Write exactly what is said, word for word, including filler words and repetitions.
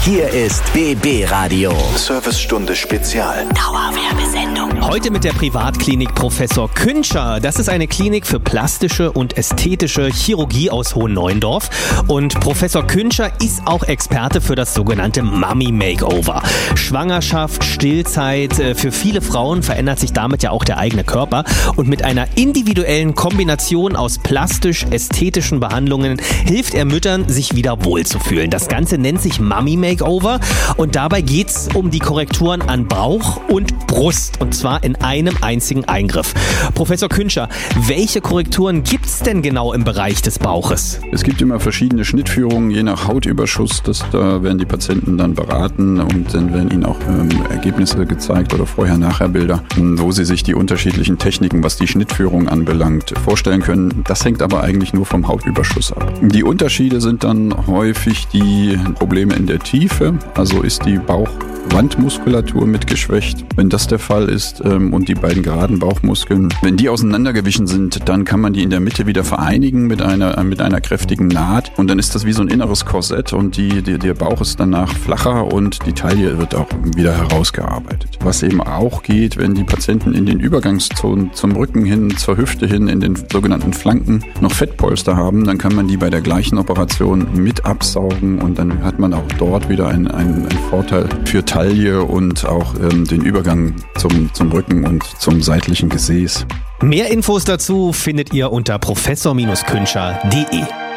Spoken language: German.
Hier ist B B Radio. Servicestunde Spezial. Dauerwerbesendung. Heute mit der Privatklinik Professor Künscher. Das ist eine Klinik für plastische und ästhetische Chirurgie aus Hohenneuendorf. Und Professor Künscher ist auch Experte für das sogenannte Mummy Makeover. Schwangerschaft, Stillzeit, für viele Frauen verändert sich damit ja auch der eigene Körper. Und mit einer individuellen Kombination aus plastisch-ästhetischen Behandlungen hilft er Müttern, sich wieder wohlzufühlen. Das Ganze nennt sich Mummy Makeover und dabei geht's um die Korrekturen an Bauch und Brust und zwar in einem einzigen Eingriff. Professor Künscher, welche Korrekturen gibt's denn genau im Bereich des Bauches? Es gibt immer verschiedene Schnittführungen, je nach Hautüberschuss. Das, da werden die Patienten dann beraten und dann werden ihnen auch ähm, Ergebnisse gezeigt oder Vorher-Nachher-Bilder, wo sie sich die unterschiedlichen Techniken, was die Schnittführung anbelangt, vorstellen können. Das hängt aber eigentlich nur vom Hautüberschuss ab. Die Unterschiede sind dann häufig die Probleme in der Tiefe, also ist die Bauchwandmuskulatur mit geschwächt. Wenn das der Fall ist ähm, und die beiden geraden Bauchmuskeln, wenn die auseinandergewichen sind, dann kann man die in der Mitte wieder vereinigen mit einer, äh, mit einer kräftigen Naht und dann ist das wie so ein inneres Korsett und die, die, der Bauch ist danach flacher und die Taille wird auch wieder herausgearbeitet. Was eben auch geht, wenn die Patienten in den Übergangszonen zum Rücken hin, zur Hüfte hin, in den sogenannten Flanken noch Fettpolster haben, dann kann man die bei der gleichen Operation mit absaugen und dann hat man auch dort wieder einen, einen, einen Vorteil für Taille und auch ähm, den Übergang zum, zum Rücken und zum seitlichen Gesäß. Mehr Infos dazu findet ihr unter professor Künscher punkt de.